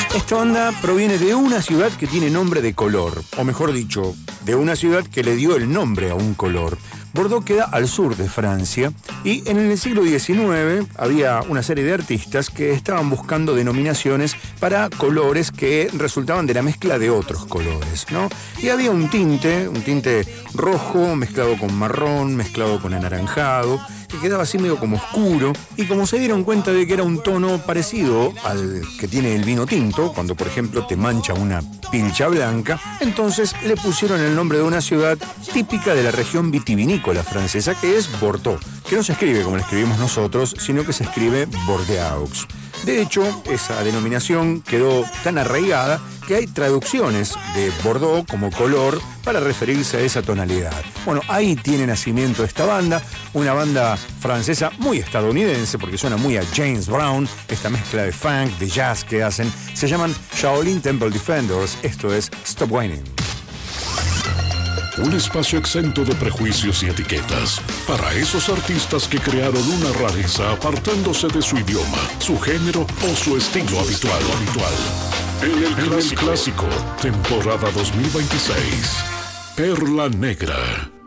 Esta banda proviene de una ciudad que tiene nombre de color, o mejor dicho, de una ciudad que le dio el nombre a un color. Bordeaux queda al sur de Francia y en el siglo XIX había una serie de artistas que estaban buscando denominaciones para colores que resultaban de la mezcla de otros colores, ¿no? Y había un tinte rojo mezclado con marrón, mezclado con anaranjado, que quedaba así medio como oscuro, y como se dieron cuenta de que era un tono parecido al que tiene el vino tinto, cuando por ejemplo te mancha una pilcha blanca, entonces le pusieron el nombre de una ciudad típica de la región vitivinícola francesa, que es Bordeaux, que no se escribe como la escribimos nosotros, sino que se escribe Bordeaux. De hecho, esa denominación quedó tan arraigada que hay traducciones de Bordeaux como color para referirse a esa tonalidad. Bueno, ahí tiene nacimiento esta banda, una banda francesa muy estadounidense, porque suena muy a James Brown, esta mezcla de funk, de jazz que hacen. Se llaman Shaolin Temple Defenders, esto es Stop Whining. Un espacio exento de prejuicios y etiquetas para esos artistas que crearon una rareza apartándose de su idioma, su género o su estilo habitual. En el clásico, temporada 2026, Perla Negra.